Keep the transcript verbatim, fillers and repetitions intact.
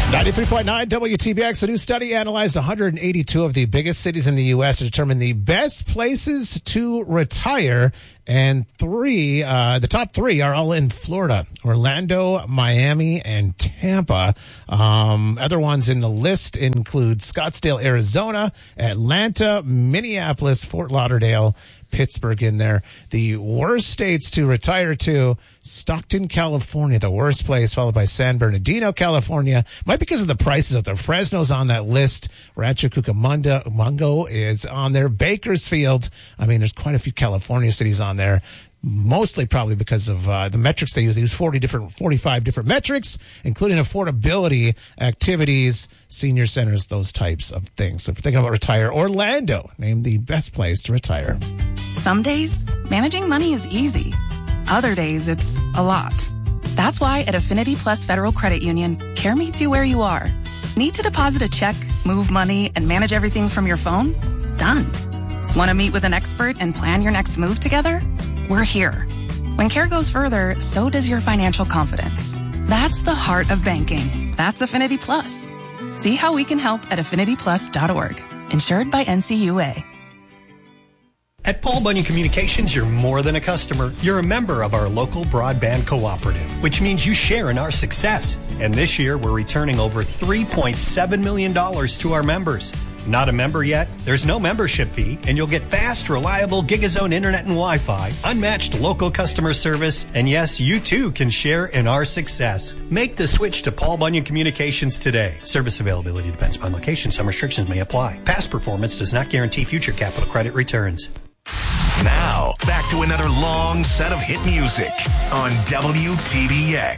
ninety-three point nine W T B X. A new study analyzed one hundred eighty-two of the biggest cities in the U S to determine the best places to retire. And three, uh, the top three are all in Florida: Orlando, Miami, and Tampa. Um, other ones in the list include Scottsdale, Arizona, Atlanta, Minneapolis, Fort Lauderdale, Pittsburgh in there. The worst states to retire to: Stockton, California, the worst place, followed by San Bernardino, California. Might be because of the prices up there. Fresno's on that list. Rancho Cucamonga Mungo is on there. Bakersfield. I mean, there's quite a few California cities on there. Mostly probably because of uh, the metrics they use. They use forty different, forty-five different metrics, including affordability, activities, senior centers, those types of things. So if you're thinking about retire, Orlando, named the best place to retire. Some days, managing money is easy. Other days, it's a lot. That's why at Affinity Plus Federal Credit Union, care meets you where you are. Need to deposit a check, move money, and manage everything from your phone? Done. Want to meet with an expert and plan your next move together? We're here. When care goes further, so does your financial confidence. That's the heart of banking. That's Affinity Plus. See how we can help at affinity plus dot org. Insured by N C U A. At Paul Bunyan Communications, you're more than a customer. You're a member of our local broadband cooperative, which means you share in our success. And this year, we're returning over three point seven million dollars to our members. Not a member yet? There's no membership fee, and you'll get fast, reliable Gigazone internet and Wi-Fi, unmatched local customer service, and yes, you too can share in our success. Make the switch to Paul Bunyan Communications today. Service availability depends upon location. Some restrictions may apply. Past performance does not guarantee future capital credit returns. Now, back to another long set of hit music on W T B X.